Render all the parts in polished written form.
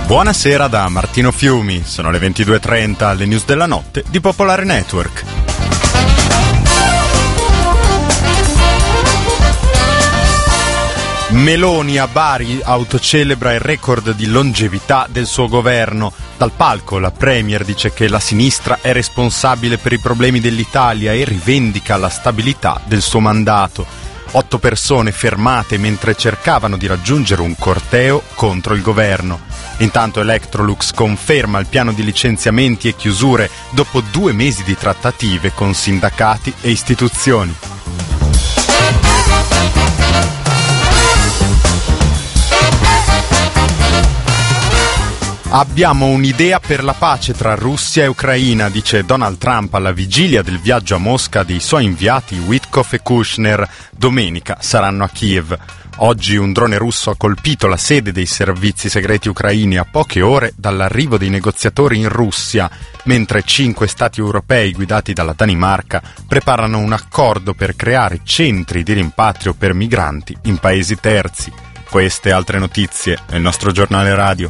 Buonasera da Martino Fiumi, sono le 22:30, le news della notte di Popolare Network. Meloni a Bari autocelebra il record di longevità del suo governo. Dal palco la premier dice che la sinistra è responsabile per i problemi dell'Italia e rivendica la stabilità del suo mandato. 8 persone fermate mentre cercavano di raggiungere un corteo contro il governo. Intanto Electrolux conferma il piano di licenziamenti e chiusure dopo 2 mesi di trattative con sindacati e istituzioni. Abbiamo un'idea per la pace tra Russia e Ucraina, dice Donald Trump alla vigilia del viaggio a Mosca dei suoi inviati Witkoff e Kushner. Domenica saranno a Kiev. Oggi un drone russo ha colpito la sede dei servizi segreti ucraini a poche ore dall'arrivo dei negoziatori in Russia, mentre 5 stati europei guidati dalla Danimarca preparano un accordo per creare centri di rimpatrio per migranti in paesi terzi. Queste e altre notizie nel nostro giornale radio.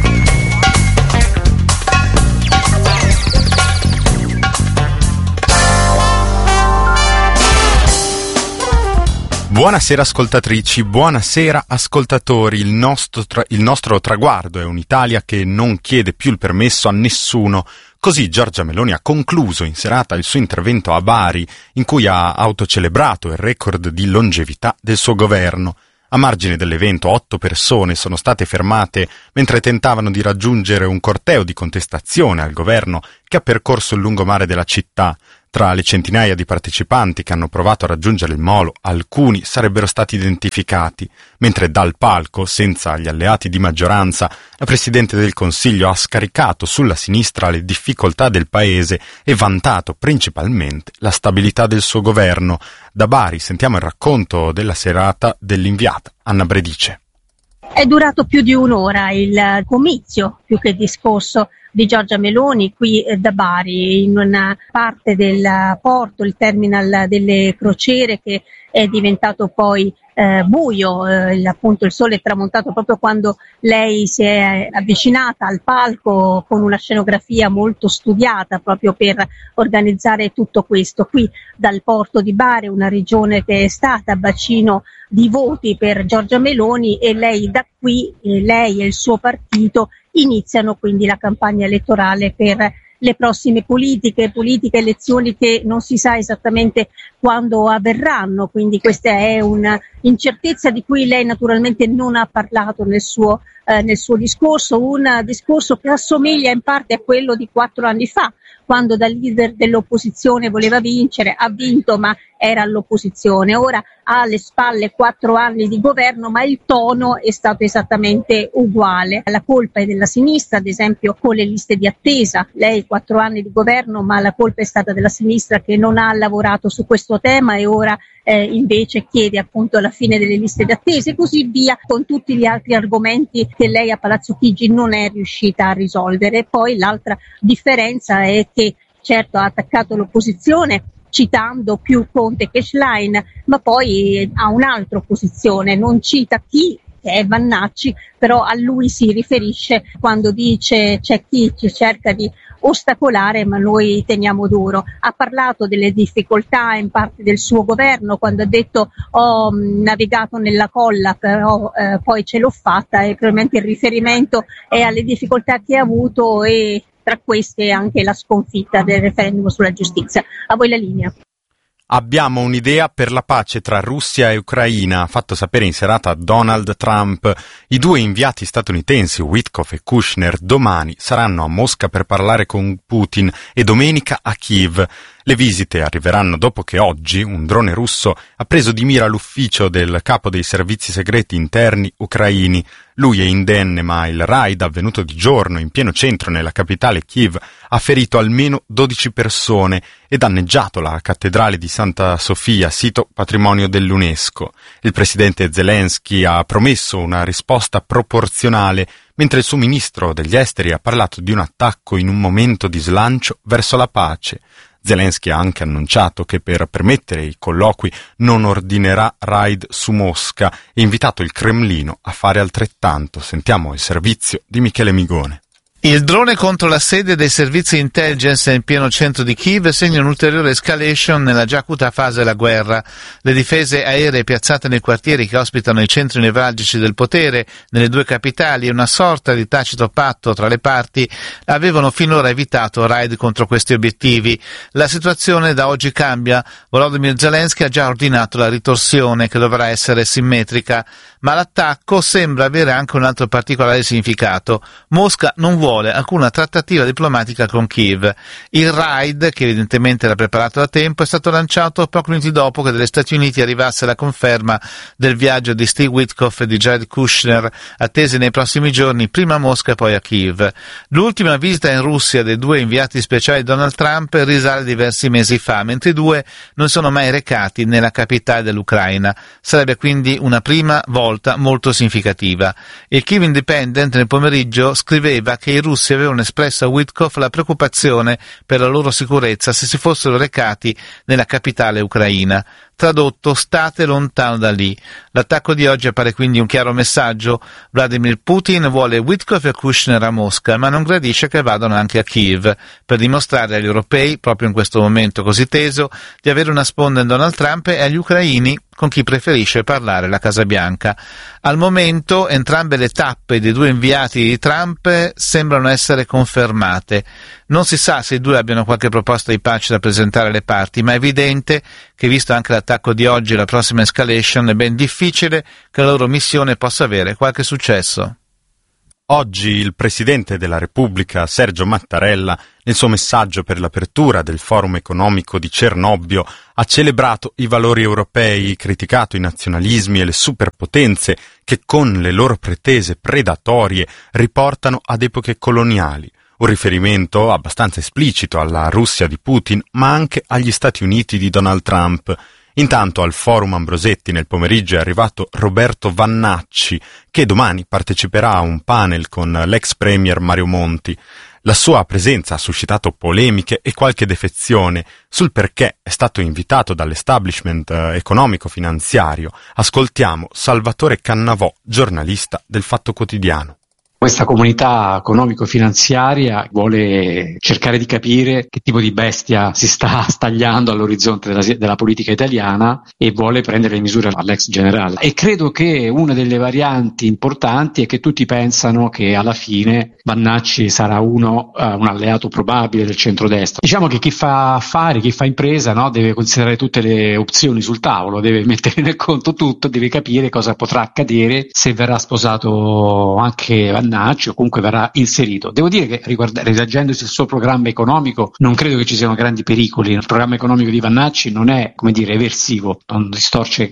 Buonasera ascoltatrici, buonasera ascoltatori. Il nostro traguardo è un'Italia che non chiede più il permesso a nessuno. Così Giorgia Meloni ha concluso in serata il suo intervento a Bari, in cui ha autocelebrato il record di longevità del suo governo. A margine dell'evento 8 persone sono state fermate mentre tentavano di raggiungere un corteo di contestazione al governo che ha percorso il lungomare della città. Tra le centinaia di partecipanti che hanno provato a raggiungere il molo, alcuni sarebbero stati identificati, mentre dal palco, senza gli alleati di maggioranza, la Presidente del Consiglio ha scaricato sulla sinistra le difficoltà del paese e vantato principalmente la stabilità del suo governo. Da Bari sentiamo il racconto della serata dell'inviata Anna Bredice. È durato più di un'ora il comizio, più che discorso, di Giorgia Meloni qui da Bari, in una parte del porto, il terminal delle crociere, che è diventato poi buio, appunto il sole è tramontato proprio quando lei si è avvicinata al palco con una scenografia molto studiata proprio per organizzare tutto questo. Qui dal porto di Bari, una regione che è stata bacino di voti per Giorgia Meloni, e lei da qui, lei e il suo partito iniziano quindi la campagna elettorale per le prossime politiche, elezioni che non si sa esattamente quando avverranno, quindi questa è una incertezza di cui lei naturalmente non ha parlato nel suo discorso, un discorso che assomiglia in parte a quello di 4 anni fa, quando da leader dell'opposizione voleva vincere, ha vinto ma era all'opposizione. Ora ha alle spalle 4 anni di governo, ma il tono è stato esattamente uguale. La colpa è della sinistra, ad esempio con le liste di attesa. Lei 4 anni di governo, ma la colpa è stata della sinistra che non ha lavorato su questo tema e ora invece chiede appunto la fine delle liste d'attesa e così via, con tutti gli altri argomenti che lei a Palazzo Chigi non è riuscita a risolvere. Poi l'altra differenza è che certo ha attaccato l'opposizione citando più Conte che Schlein, ma poi ha un'altra opposizione, non cita chi, che è Vannacci, però a lui si riferisce quando dice c'è chi ci cerca di ostacolare ma noi teniamo duro. Ha parlato delle difficoltà in parte del suo governo, quando ha detto ho navigato nella colla però poi ce l'ho fatta, e probabilmente il riferimento è alle difficoltà che ha avuto, e tra queste anche la sconfitta del referendum sulla giustizia. A voi la linea. Abbiamo un'idea per la pace tra Russia e Ucraina, ha fatto sapere in serata Donald Trump. I 2 inviati statunitensi, Witkoff e Kushner, domani saranno a Mosca per parlare con Putin e domenica a Kiev. Le visite arriveranno dopo che oggi un drone russo ha preso di mira l'ufficio del capo dei servizi segreti interni ucraini. Lui è indenne, ma il raid avvenuto di giorno in pieno centro nella capitale Kiev ha ferito almeno 12 persone e danneggiato la cattedrale di Santa Sofia, sito patrimonio dell'UNESCO. Il presidente Zelensky ha promesso una risposta proporzionale, mentre il suo ministro degli esteri ha parlato di un attacco in un momento di slancio verso la pace. Zelensky ha anche annunciato che per permettere i colloqui non ordinerà raid su Mosca e invitato il Cremlino a fare altrettanto. Sentiamo il servizio di Michele Migone. Il drone contro la sede dei servizi intelligence in pieno centro di Kiev segna un'ulteriore escalation nella già acuta fase della guerra. Le difese aeree piazzate nei quartieri che ospitano i centri nevralgici del potere nelle due capitali e una sorta di tacito patto tra le parti avevano finora evitato raid contro questi obiettivi. La situazione da oggi cambia. Volodymyr Zelensky ha già ordinato la ritorsione, che dovrà essere simmetrica, ma l'attacco sembra avere anche un altro particolare significato. Mosca non vuole alcuna trattativa diplomatica con Kiev. Il raid, che evidentemente era preparato da tempo, è stato lanciato pochi minuti dopo che dagli Stati Uniti arrivasse la conferma del viaggio di Steve Witkoff e di Jared Kushner, attesi nei prossimi giorni prima a Mosca e poi a Kiev. L'ultima visita in Russia dei due inviati speciali di Donald Trump risale diversi mesi fa, mentre i due non sono mai recati nella capitale dell'Ucraina. Sarebbe quindi una prima volta molto significativa. Il Kiev Independent nel pomeriggio scriveva che i russi avevano espresso a Witkoff la preoccupazione per la loro sicurezza se si fossero recati nella capitale ucraina. Tradotto: state lontano da lì. L'attacco di oggi appare quindi un chiaro messaggio. Vladimir Putin vuole Witkoff e Kushner a Mosca, ma non gradisce che vadano anche a Kiev, per dimostrare agli europei, proprio in questo momento così teso, di avere una sponda in Donald Trump e agli ucraini con chi preferisce parlare la Casa Bianca. Al momento entrambe le tappe dei due inviati di Trump sembrano essere confermate. Non si sa se i due abbiano qualche proposta di pace da presentare alle parti, ma è evidente che, visto anche l'attacco di oggi e la prossima escalation, è ben difficile che la loro missione possa avere qualche successo. Oggi il Presidente della Repubblica, Sergio Mattarella, nel suo messaggio per l'apertura del Forum economico di Cernobbio, ha celebrato i valori europei, criticato i nazionalismi e le superpotenze che con le loro pretese predatorie riportano ad epoche coloniali. Un riferimento abbastanza esplicito alla Russia di Putin, ma anche agli Stati Uniti di Donald Trump. Intanto al Forum Ambrosetti nel pomeriggio è arrivato Roberto Vannacci, che domani parteciperà a un panel con l'ex premier Mario Monti. La sua presenza ha suscitato polemiche e qualche defezione sul perché è stato invitato dall'establishment economico-finanziario. Ascoltiamo Salvatore Cannavò, giornalista del Fatto Quotidiano. Questa comunità economico-finanziaria vuole cercare di capire che tipo di bestia si sta stagliando all'orizzonte della politica italiana e vuole prendere le misure all'ex generale. E credo che una delle varianti importanti è che tutti pensano che alla fine Vannacci sarà un alleato probabile del centrodestra. Diciamo che chi fa affari, chi fa impresa, no, deve considerare tutte le opzioni sul tavolo, deve mettere nel conto tutto, deve capire cosa potrà accadere se verrà sposato anche Vannacci o comunque verrà inserito. Devo dire che rileggendosi il suo programma economico non credo che ci siano grandi pericoli. Il programma economico di Vannacci non è, eversivo, non distorce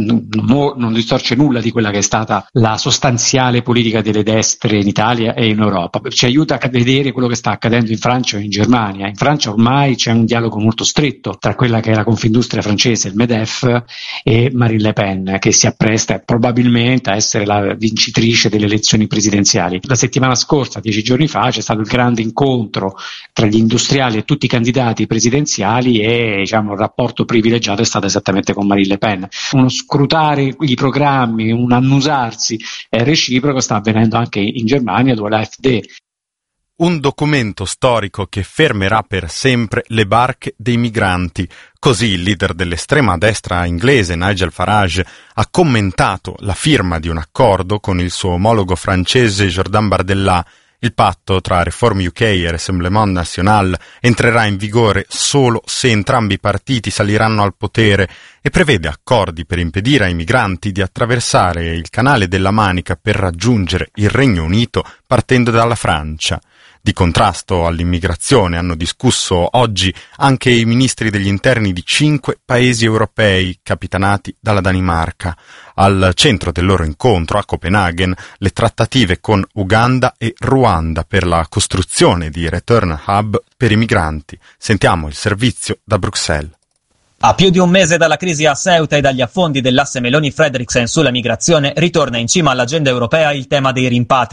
nulla di quella che è stata la sostanziale politica delle destre in Italia e in Europa. Ci aiuta a vedere quello che sta accadendo in Francia o in Germania. In Francia ormai c'è un dialogo molto stretto tra quella che è la Confindustria francese, il MEDEF, e Marine Le Pen, che si appresta probabilmente a essere la vincitrice delle elezioni presidenziali. La settimana scorsa, 10 giorni fa, c'è stato il grande incontro tra gli industriali e tutti i candidati presidenziali e il rapporto privilegiato è stato esattamente con Marine Le Pen. Uno scrutare i programmi, un annusarsi reciproco sta avvenendo anche in Germania, dove l'AfD. Un documento storico che fermerà per sempre le barche dei migranti. Così il leader dell'estrema destra inglese, Nigel Farage, ha commentato la firma di un accordo con il suo omologo francese Jordan Bardella. Il patto tra Reform UK e Rassemblement National entrerà in vigore solo se entrambi i partiti saliranno al potere e prevede accordi per impedire ai migranti di attraversare il canale della Manica per raggiungere il Regno Unito partendo dalla Francia. Di contrasto all'immigrazione hanno discusso oggi anche i ministri degli interni di 5 paesi europei, capitanati dalla Danimarca. Al centro del loro incontro a Copenaghen le trattative con Uganda e Ruanda per la costruzione di return hub per i migranti. Sentiamo il servizio da Bruxelles. A più di un mese dalla crisi a Ceuta e dagli affondi dell'asse Meloni-Fredriksen sulla migrazione, ritorna in cima all'agenda europea il tema dei rimpatri.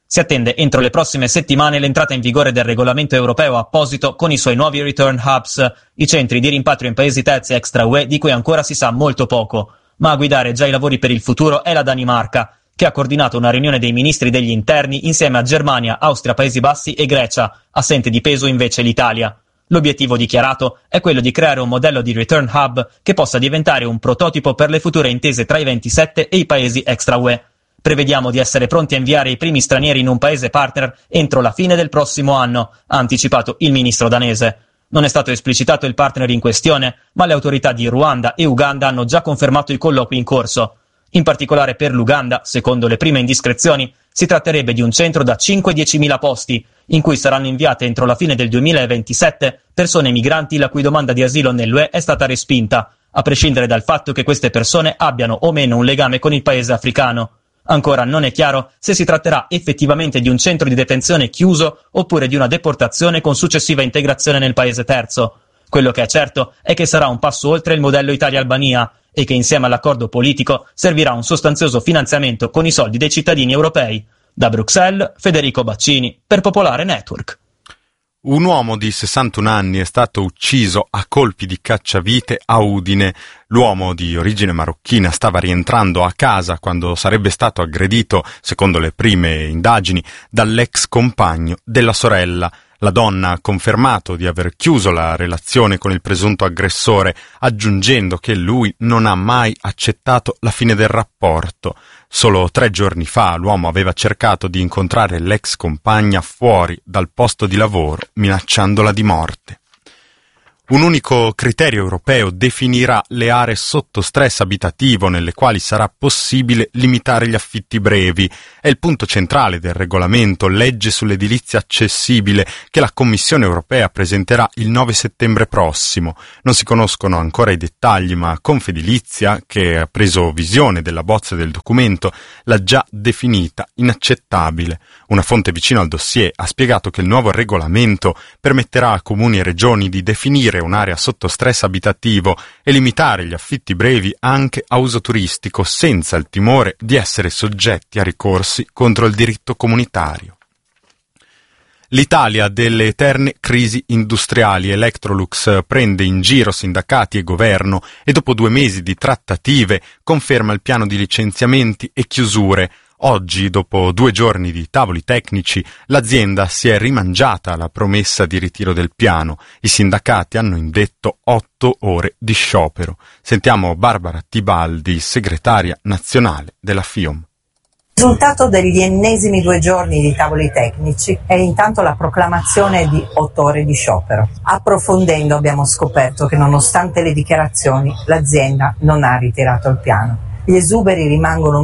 Si attende entro le prossime settimane l'entrata in vigore del regolamento europeo apposito con i suoi nuovi return hubs, i centri di rimpatrio in paesi terzi extra UE di cui ancora si sa molto poco, ma a guidare già i lavori per il futuro è la Danimarca, che ha coordinato una riunione dei ministri degli interni insieme a Germania, Austria, Paesi Bassi e Grecia, assente di peso invece l'Italia. L'obiettivo dichiarato è quello di creare un modello di return hub che possa diventare un prototipo per le future intese tra i 27 e i paesi extra UE. Prevediamo di essere pronti a inviare i primi stranieri in un paese partner entro la fine del prossimo anno, ha anticipato il ministro danese. Non è stato esplicitato il partner in questione, ma le autorità di Ruanda e Uganda hanno già confermato i colloqui in corso. In particolare per l'Uganda, secondo le prime indiscrezioni, si tratterebbe di un centro da 5-10.000 posti, in cui saranno inviate entro la fine del 2027 persone migranti la cui domanda di asilo nell'UE è stata respinta, a prescindere dal fatto che queste persone abbiano o meno un legame con il paese africano. Ancora non è chiaro se si tratterà effettivamente di un centro di detenzione chiuso oppure di una deportazione con successiva integrazione nel paese terzo. Quello che è certo è che sarà un passo oltre il modello Italia-Albania e che insieme all'accordo politico servirà un sostanzioso finanziamento con i soldi dei cittadini europei. Da Bruxelles, Federico Baccini, per Popolare Network. Un uomo di 61 anni è stato ucciso a colpi di cacciavite a Udine. L'uomo di origine marocchina stava rientrando a casa quando sarebbe stato aggredito, secondo le prime indagini, dall'ex compagno della sorella. La donna ha confermato di aver chiuso la relazione con il presunto aggressore, aggiungendo che lui non ha mai accettato la fine del rapporto. Solo 3 giorni fa l'uomo aveva cercato di incontrare l'ex compagna fuori dal posto di lavoro, minacciandola di morte. Un unico criterio europeo definirà le aree sotto stress abitativo nelle quali sarà possibile limitare gli affitti brevi. È il punto centrale del regolamento Legge sull'edilizia accessibile che la Commissione europea presenterà il 9 settembre prossimo. Non si conoscono ancora i dettagli, ma Confedilizia, che ha preso visione della bozza del documento, l'ha già definita inaccettabile. Una fonte vicino al dossier ha spiegato che il nuovo regolamento permetterà a comuni e regioni di definire un'area sotto stress abitativo e limitare gli affitti brevi anche a uso turistico senza il timore di essere soggetti a ricorsi contro il diritto comunitario. L'Italia delle eterne crisi industriali. Electrolux prende in giro sindacati e governo e dopo 2 mesi di trattative conferma il piano di licenziamenti e chiusure. Oggi, dopo 2 giorni di tavoli tecnici, l'azienda si è rimangiata la promessa di ritiro del piano. I sindacati hanno indetto 8 ore di sciopero. Sentiamo Barbara Tibaldi, segretaria nazionale della FIOM. Il risultato degli ennesimi 2 giorni di tavoli tecnici è intanto la proclamazione di 8 ore di sciopero. Approfondendo abbiamo scoperto che nonostante le dichiarazioni l'azienda non ha ritirato il piano. Gli esuberi rimangono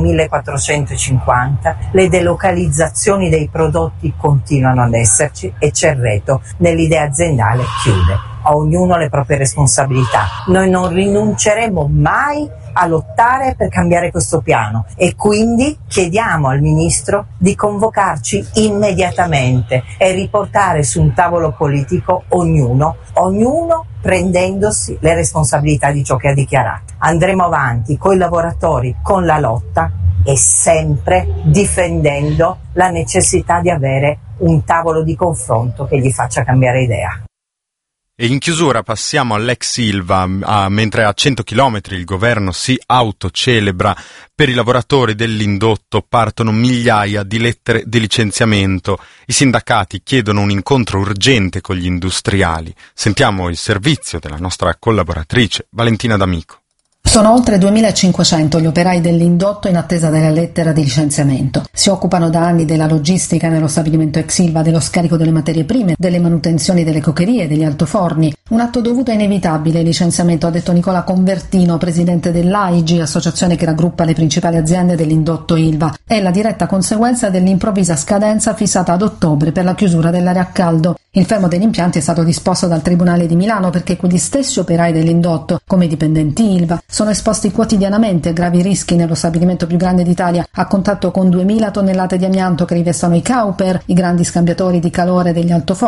1450, le delocalizzazioni dei prodotti continuano ad esserci e Cerreto nell'idea aziendale chiude. A ognuno le proprie responsabilità. Noi non rinunceremo mai a lottare per cambiare questo piano e quindi chiediamo al Ministro di convocarci immediatamente e riportare su un tavolo politico ognuno prendendosi le responsabilità di ciò che ha dichiarato. Andremo avanti coi lavoratori, con la lotta e sempre difendendo la necessità di avere un tavolo di confronto che gli faccia cambiare idea. E in chiusura passiamo all'ex Ilva, mentre a 100 chilometri il governo si autocelebra, per i lavoratori dell'indotto partono migliaia di lettere di licenziamento. I sindacati chiedono un incontro urgente con gli industriali. Sentiamo il servizio della nostra collaboratrice Valentina D'Amico. Sono oltre 2.500 gli operai dell'indotto in attesa della lettera di licenziamento. Si occupano da anni della logistica nello stabilimento ex Ilva, dello scarico delle materie prime, delle manutenzioni delle cokerie, degli altoforni. Un atto dovuto e inevitabile il licenziamento, ha detto Nicola Convertino, presidente dell'AIG, associazione che raggruppa le principali aziende dell'indotto Ilva. È la diretta conseguenza dell'improvvisa scadenza fissata ad ottobre per la chiusura dell'area a caldo. Il fermo degli impianti è stato disposto dal Tribunale di Milano perché quegli stessi operai dell'indotto, come i dipendenti Ilva, sono esposti quotidianamente a gravi rischi nello stabilimento più grande d'Italia, a contatto con 2.000 tonnellate di amianto che rivestono i cauper, i grandi scambiatori di calore degli altoforni,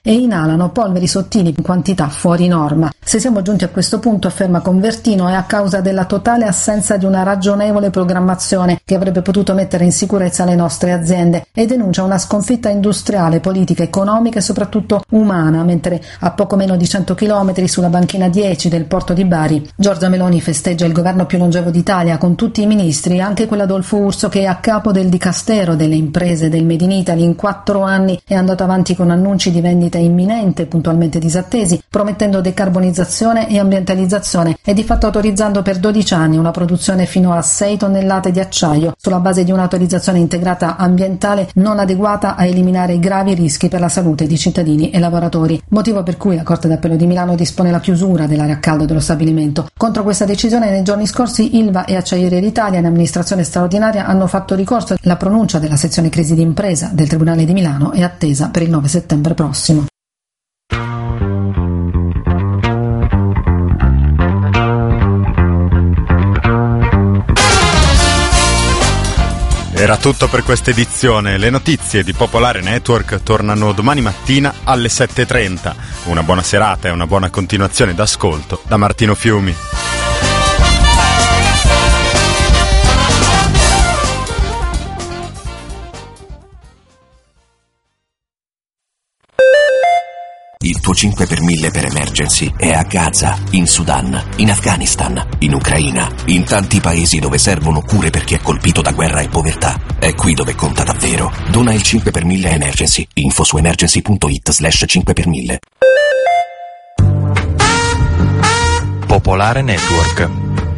e inalano polveri sottili in quantità fuori norma. Se siamo giunti a questo punto, afferma Convertino, è a causa della totale assenza di una ragionevole programmazione che avrebbe potuto mettere in sicurezza le nostre aziende, e denuncia una sconfitta industriale, politica, economica e soprattutto umana, mentre a poco meno di 100 chilometri sulla banchina 10 del porto di Bari Giorgia Meloni festeggia il governo più longevo d'Italia con tutti i ministri, anche quell'Adolfo Urso che è a capo del Dicastero delle imprese del Made in Italy. In 4 anni è andato avanti con annunci di vendita imminente puntualmente disattesi, promettendo decarbonizzazione e ambientalizzazione e di fatto autorizzando per 12 anni una produzione fino a 6 tonnellate di acciaio sulla base di un'autorizzazione integrata ambientale non adeguata a eliminare i gravi rischi per la salute di cittadini e lavoratori, motivo per cui la Corte d'Appello di Milano dispone la chiusura dell'area a caldo dello stabilimento. Contro questa decisione nei giorni scorsi Ilva e Acciaierie d'Italia in amministrazione straordinaria hanno fatto ricorso. La pronuncia della sezione crisi d'impresa del Tribunale di Milano è attesa per il 9 settembre prossimo. Era tutto per questa edizione. Le notizie di Popolare Network tornano domani mattina alle 7:30. Una buona serata e una buona continuazione d'ascolto da Martino Fiumi. Il tuo 5 per 1000 per Emergency è a Gaza, in Sudan, in Afghanistan, in Ucraina, in tanti paesi dove servono cure per chi è colpito da guerra e povertà. È qui dove conta davvero. Dona il 5 per 1000 Emergency. Info su emergency.it/5 per 1000. Popolare Network.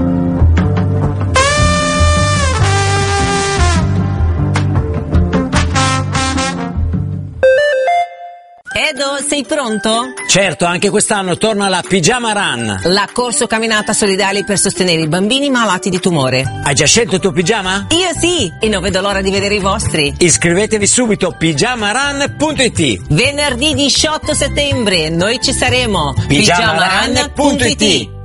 Edo, sei pronto? Certo, anche quest'anno torna la Pigiama Run. La corso camminata solidale per sostenere i bambini malati di tumore. Hai già scelto il tuo pigiama? Io sì, e non vedo l'ora di vedere i vostri. Iscrivetevi subito, pigiamarun.it. Venerdì 18 settembre, noi ci saremo. pigiamarun.it.